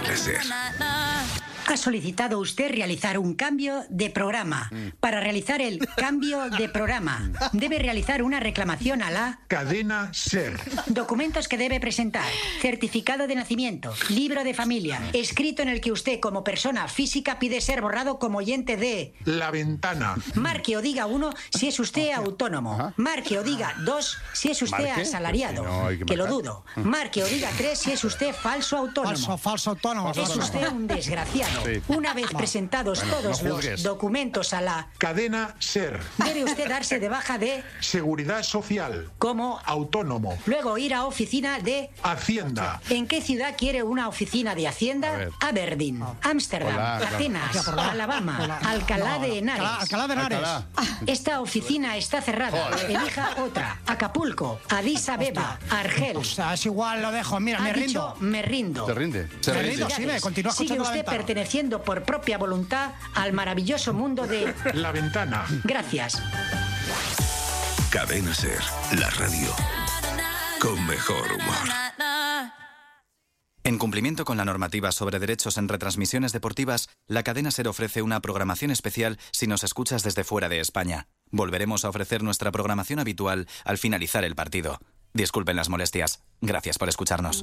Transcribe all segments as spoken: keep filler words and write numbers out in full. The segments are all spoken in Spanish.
Cadena Ser. Ha solicitado usted realizar un cambio de programa. Para realizar el cambio de programa, debe realizar una reclamación a la Cadena Ser. Documentos que debe presentar: certificado de nacimiento, libro de familia, escrito en el que usted como persona física pide ser borrado como oyente de La Ventana. Marque o diga uno si es usted autónomo. Marque o diga dos si es usted ¿Marque? asalariado. Pues si no, hay que que lo marcar. dudo. Marque o diga tres si es usted falso autónomo. Falso, falso autónomo. Es usted un desgraciado. Sí. Una vez presentados Bueno, todos no los juzgues. documentos a la... Cadena Ser. Debe usted darse de baja de... Seguridad Social. como... Autónomo. Luego ir a oficina de... Hacienda. ¿En qué ciudad quiere una oficina de A Hacienda? ver. Aberdeen, Ámsterdam, Hola, claro. Atenas, Ya, por la- Alabama, por la- Alcalá no, de no. Henares. Alcalá, Alcalá de Henares. Alcalá. Esta oficina está cerrada. Joder. Elija otra. Acapulco, Addis Abeba, Argel. O sea, es igual, lo dejo. Mira, Ha me dicho, rindo. me rindo. Se rinde. Se Me rinde. rindo, sí, me continúa Sigue escuchando La usted Ventana. perteneciendo por propia voluntad al maravilloso mundo de... La Ventana. Gracias. Cadena Ser, la radio con mejor humor. En cumplimiento con la normativa sobre derechos en retransmisiones deportivas, la cadena SER ofrece una programación especial si nos escuchas desde fuera de España. Volveremos a ofrecer nuestra programación habitual al finalizar el partido. Disculpen las molestias. Gracias por escucharnos.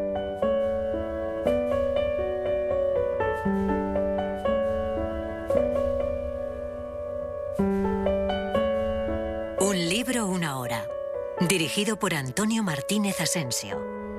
Un libro, una hora. Dirigido por Antonio Martínez Asensio.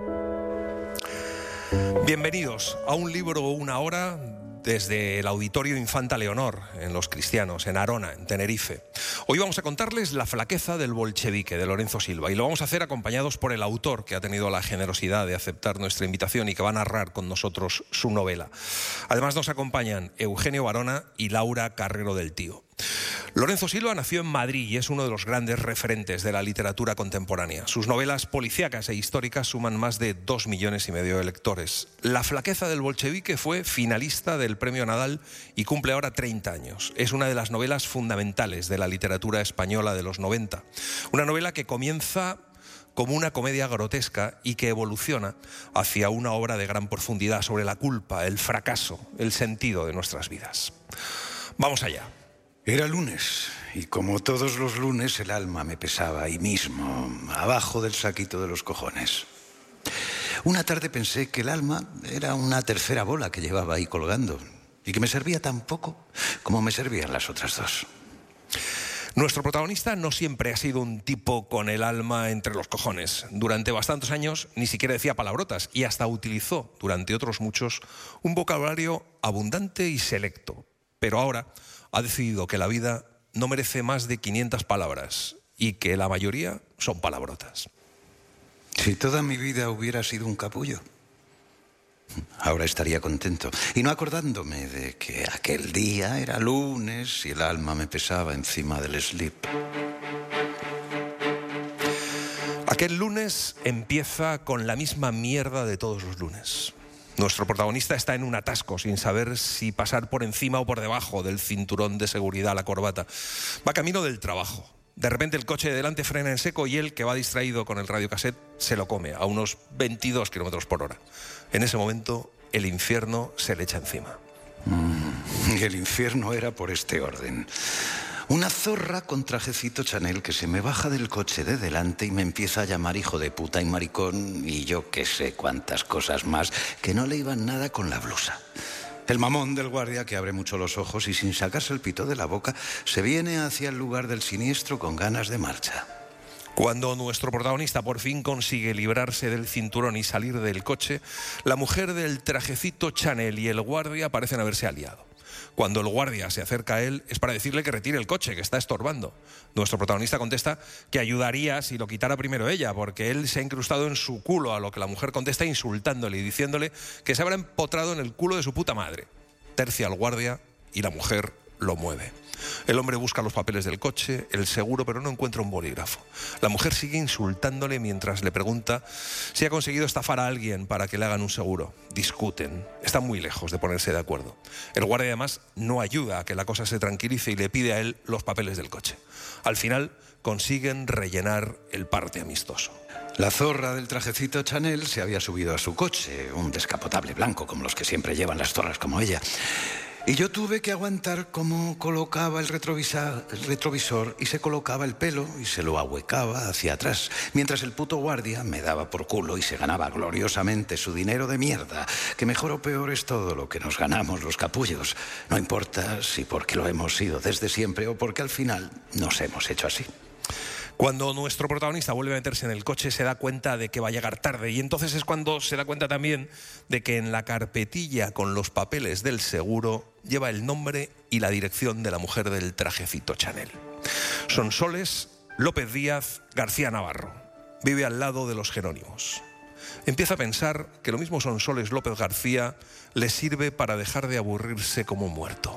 Bienvenidos a Un libro, una hora, desde el Auditorio Infanta Leonor, en Los Cristianos, en Arona, en Tenerife. Hoy vamos a contarles La flaqueza del bolchevique, de Lorenzo Silva, y lo vamos a hacer acompañados por el autor, que ha tenido la generosidad de aceptar nuestra invitación y que va a narrar con nosotros su novela. Además nos acompañan Eugenio Barona y Laura Carrero del Tío. Lorenzo Silva nació en Madrid y es uno de los grandes referentes de la literatura contemporánea. Sus novelas policíacas e históricas suman más de dos millones y medio de lectores. La flaqueza del bolchevique fue finalista del Premio Nadal y cumple ahora treinta años. Es una de las novelas fundamentales de la literatura española de los noventa. Una novela que comienza como una comedia grotesca y que evoluciona hacia una obra de gran profundidad sobre la culpa, el fracaso, el sentido de nuestras vidas. Vamos allá. Era lunes, y como todos los lunes el alma me pesaba ahí mismo, abajo del saquito de los cojones. Una tarde pensé que el alma era una tercera bola que llevaba ahí colgando, y que me servía tan poco como me servían las otras dos. Nuestro protagonista no siempre ha sido un tipo con el alma entre los cojones. Durante bastantes años ni siquiera decía palabrotas y hasta utilizó, durante otros muchos, un vocabulario abundante y selecto. Pero ahora ha decidido que la vida no merece más de quinientas palabras y que la mayoría son palabrotas. Si toda mi vida hubiera sido un capullo, ahora estaría contento. Y no acordándome de que aquel día era lunes y el alma me pesaba encima del slip. Aquel lunes empieza con la misma mierda de todos los lunes. Nuestro protagonista está en un atasco sin saber si pasar por encima o por debajo del cinturón de seguridad, la corbata. Va camino del trabajo. De repente el coche de delante frena en seco y él, que va distraído con el radiocassette, se lo come a unos veintidós kilómetros por hora. En ese momento el infierno se le echa encima. Mm, y el infierno era por este orden. Una zorra con trajecito Chanel que se me baja del coche de delante y me empieza a llamar hijo de puta y maricón y yo qué sé cuántas cosas más que no le iban nada con la blusa. El mamón del guardia que abre mucho los ojos y sin sacarse el pito de la boca se viene hacia el lugar del siniestro con ganas de marcha. Cuando nuestro protagonista por fin consigue librarse del cinturón y salir del coche, la mujer del trajecito Chanel y el guardia parecen haberse aliado. Cuando el guardia se acerca a él es para decirle que retire el coche, que está estorbando. Nuestro protagonista contesta que ayudaría si lo quitara primero ella, porque él se ha incrustado en su culo, a lo que la mujer contesta insultándole y diciéndole que se habrá empotrado en el culo de su puta madre. Tercia al guardia y la mujer lo mueve. El hombre busca los papeles del coche, el seguro, pero no encuentra un bolígrafo. La mujer sigue insultándole mientras le pregunta si ha conseguido estafar a alguien para que le hagan un seguro. Discuten. Están muy lejos de ponerse de acuerdo. El guardia además no ayuda a que la cosa se tranquilice y le pide a él los papeles del coche. Al final consiguen rellenar el parte amistoso. La zorra del trajecito Chanel se había subido a su coche, un descapotable blanco como los que siempre llevan las zorras como ella. Y yo tuve que aguantar cómo colocaba el retrovisor, el retrovisor y se colocaba el pelo y se lo ahuecaba hacia atrás, mientras el puto guardia me daba por culo y se ganaba gloriosamente su dinero de mierda, que mejor o peor es todo lo que nos ganamos los capullos. No importa si porque lo hemos sido desde siempre o porque al final nos hemos hecho así. Cuando nuestro protagonista vuelve a meterse en el coche se da cuenta de que va a llegar tarde y entonces es cuando se da cuenta también de que en la carpetilla con los papeles del seguro lleva el nombre y la dirección de la mujer del trajecito Chanel. Sonsoles López Díaz García Navarro. Vive al lado de los Jerónimos. Empieza a pensar que lo mismo Sonsoles López García le sirve para dejar de aburrirse como un muerto.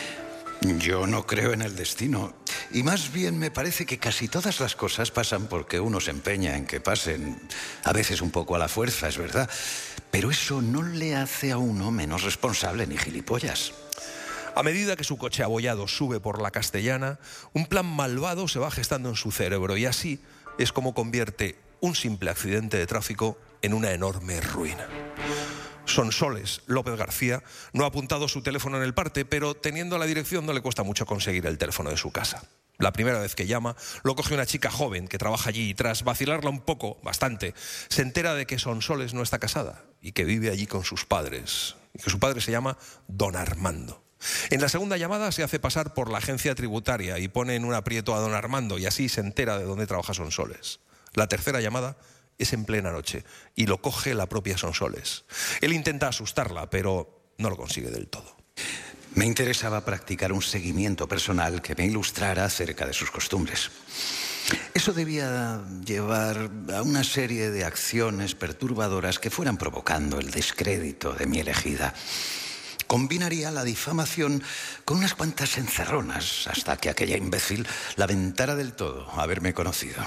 Yo no creo en el destino. Y más bien me parece que casi todas las cosas pasan porque uno se empeña en que pasen. A veces un poco a la fuerza, es verdad. Pero eso no le hace a uno menos responsable ni gilipollas. A medida que su coche abollado sube por la Castellana, un plan malvado se va gestando en su cerebro y así es como convierte un simple accidente de tráfico en una enorme ruina. Sonsoles López García no ha apuntado su teléfono en el parte, pero teniendo la dirección no le cuesta mucho conseguir el teléfono de su casa. La primera vez que llama, lo coge una chica joven que trabaja allí y tras vacilarla un poco, bastante, se entera de que Sonsoles no está casada y que vive allí con sus padres, y que su padre se llama Don Armando. En la segunda llamada se hace pasar por la agencia tributaria y pone en un aprieto a Don Armando y así se entera de dónde trabaja Sonsoles. La tercera llamada es en plena noche y lo coge la propia Sonsoles. Él intenta asustarla, pero no lo consigue del todo. Me interesaba practicar un seguimiento personal que me ilustrara acerca de sus costumbres. Eso debía llevar a una serie de acciones perturbadoras que fueran provocando el descrédito de mi elegida. Combinaría la difamación con unas cuantas encerronas hasta que aquella imbécil lamentara del todo haberme conocido.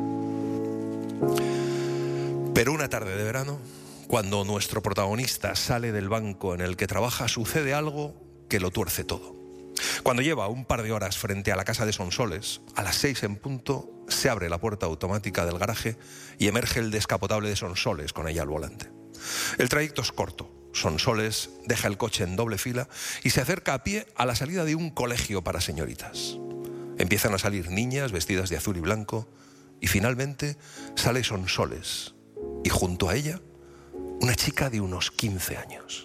Pero una tarde de verano, cuando nuestro protagonista sale del banco en el que trabaja, sucede algo que lo tuerce todo. Cuando lleva un par de horas frente a la casa de Sonsoles, a las seis en punto se abre la puerta automática del garaje y emerge el descapotable de Sonsoles con ella al volante. El trayecto es corto. Sonsoles deja el coche en doble fila y se acerca a pie a la salida de un colegio para señoritas. Empiezan a salir niñas vestidas de azul y blanco y finalmente sale Sonsoles y junto a ella una chica de unos quince años.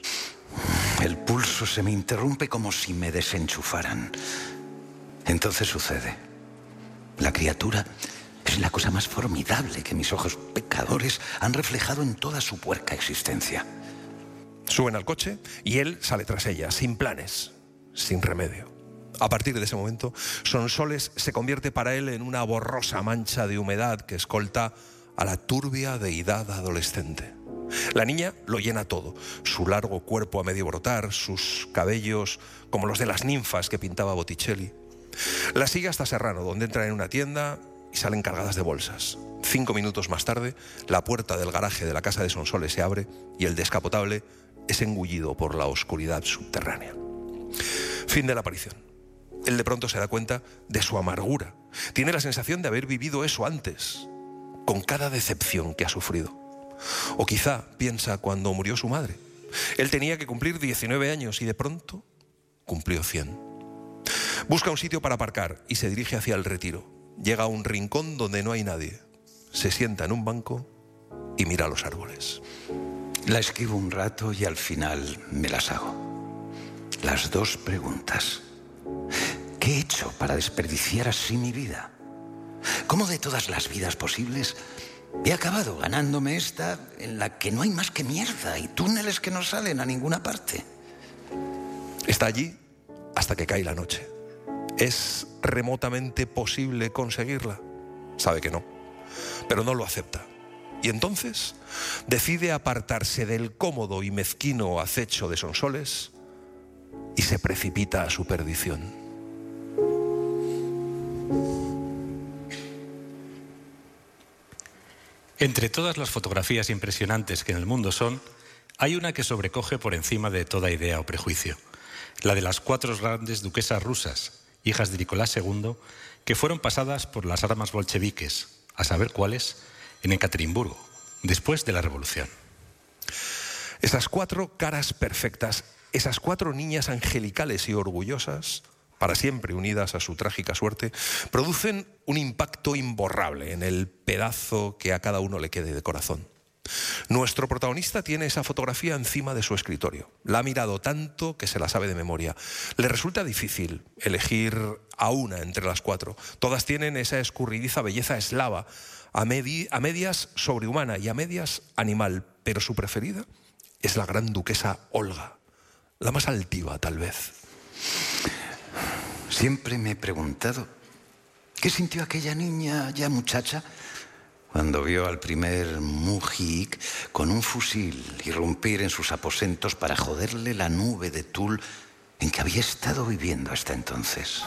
El pulso se me interrumpe como si me desenchufaran. Entonces sucede. La criatura es la cosa más formidable que mis ojos pecadores han reflejado en toda su puerca existencia. Suben al coche y él sale tras ella, sin planes, sin remedio. A partir de ese momento, Sonsoles se convierte para él en una borrosa mancha de humedad que escolta a la turbia deidad adolescente. La niña lo llena todo, su largo cuerpo a medio brotar, sus cabellos como los de las ninfas que pintaba Botticelli. La sigue hasta Serrano, donde entran en una tienda y salen cargadas de bolsas. Cinco minutos más tarde, la puerta del garaje de la casa de Sonsoles se abre y el descapotable es engullido por la oscuridad subterránea. Fin de la aparición. Él de pronto se da cuenta de su amargura. Tiene la sensación de haber vivido eso antes, con cada decepción que ha sufrido. O quizá piensa cuando murió su madre. Él tenía que cumplir diecinueve años y de pronto cumplió cien. Busca un sitio para aparcar y se dirige hacia el retiro. Llega a un rincón donde no hay nadie. Se sienta en un banco y mira los árboles. La esquivo un rato y al final me las hago. Las dos preguntas. ¿Qué he hecho para desperdiciar así mi vida? ¿Cómo de todas las vidas posibles he acabado ganándome esta en la que no hay más que mierda y túneles que no salen a ninguna parte? Está allí hasta que cae la noche. ¿Es remotamente posible conseguirla? Sabe que no, pero no lo acepta. Y entonces decide apartarse del cómodo y mezquino acecho de Sonsoles y se precipita a su perdición. Entre todas las fotografías impresionantes que en el mundo son, Hay una que sobrecoge por encima de toda idea o prejuicio, la de las cuatro grandes duquesas rusas, hijas de Nicolás segundo, que fueron pasadas por las armas bolcheviques, a saber cuáles, en Ekaterimburgo, después de la Revolución. Esas cuatro caras perfectas, esas cuatro niñas angelicales y orgullosas, para siempre unidas a su trágica suerte, producen un impacto imborrable en el pedazo que a cada uno le quede de corazón. Nuestro protagonista tiene esa fotografía encima de su escritorio. La ha mirado tanto que se la sabe de memoria. Le resulta difícil elegir a una entre las cuatro. Todas tienen esa escurridiza belleza eslava, a, medi- a medias sobrehumana y a medias animal, pero su preferida es la gran duquesa Olga, la más altiva tal vez. Siempre me he preguntado, ¿qué sintió aquella niña ya muchacha cuando vio al primer mujik con un fusil irrumpir en sus aposentos para joderle la nube de tul en que había estado viviendo hasta entonces?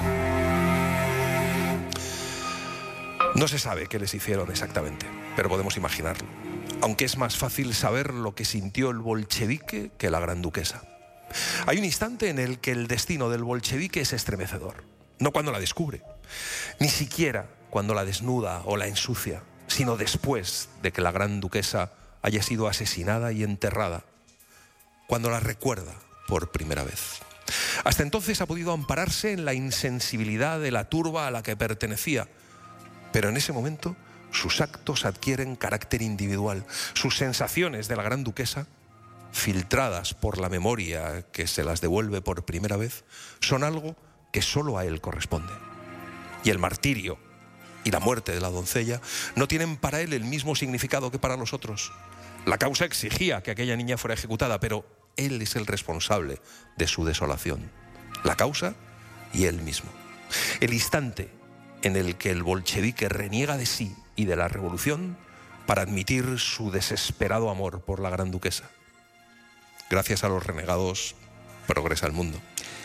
No se sabe qué les hicieron exactamente, pero podemos imaginarlo. Aunque es más fácil saber lo que sintió el bolchevique que la gran duquesa. Hay un instante en el que el destino del bolchevique es estremecedor. No cuando la descubre, ni siquiera cuando la desnuda o la ensucia, sino después de que la gran duquesa haya sido asesinada y enterrada, cuando la recuerda por primera vez. Hasta entonces ha podido ampararse en la insensibilidad de la turba a la que pertenecía, pero en ese momento sus actos adquieren carácter individual. Sus sensaciones de la gran duquesa, filtradas por la memoria que se las devuelve por primera vez, son algo que solo a él corresponde. Y el martirio y la muerte de la doncella no tienen para él el mismo significado que para los otros. La causa exigía que aquella niña fuera ejecutada, pero él es el responsable de su desolación. La causa y él mismo. El instante en el que el bolchevique reniega de sí y de la revolución para admitir su desesperado amor por la gran duquesa. Gracias a los renegados progresa el mundo.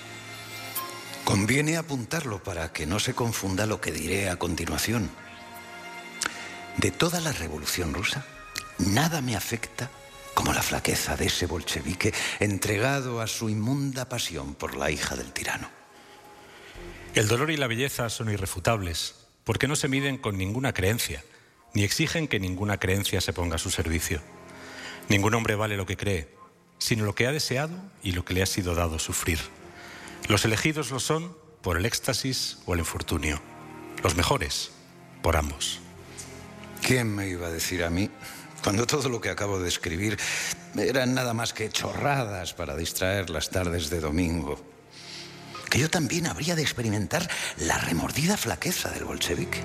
Conviene apuntarlo para que no se confunda lo que diré a continuación. De toda la Revolución Rusa, nada me afecta como la flaqueza de ese bolchevique entregado a su inmunda pasión por la hija del tirano. El dolor y la belleza son irrefutables, porque no se miden con ninguna creencia, ni exigen que ninguna creencia se ponga a su servicio. Ningún hombre vale lo que cree, sino lo que ha deseado y lo que le ha sido dado sufrir. Los elegidos lo son por el éxtasis o el infortunio. Los mejores, por ambos. ¿Quién me iba a decir a mí, cuando todo lo que acabo de escribir eran nada más que chorradas para distraer las tardes de domingo, que yo también habría de experimentar la remordida flaqueza del bolchevique?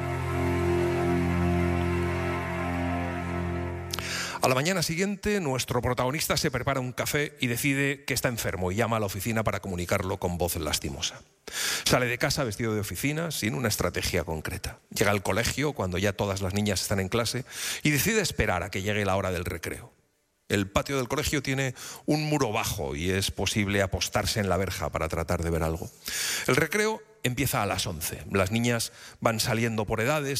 A la mañana siguiente, nuestro protagonista se prepara un café y decide que está enfermo y llama a la oficina para comunicarlo con voz lastimosa. Sale de casa vestido de oficina, sin una estrategia concreta. Llega al colegio cuando ya todas las niñas están en clase y decide esperar a que llegue la hora del recreo. El patio del colegio tiene un muro bajo y es posible apostarse en la verja para tratar de ver algo. El recreo empieza a las once. Las niñas van saliendo por edades.